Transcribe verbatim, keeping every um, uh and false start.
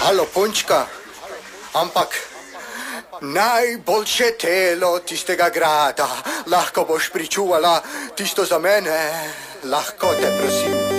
Halo, punčka, ampak najboljše telo tistega grada, lahko boš pričuvala tisto za mene, lahko te prosim.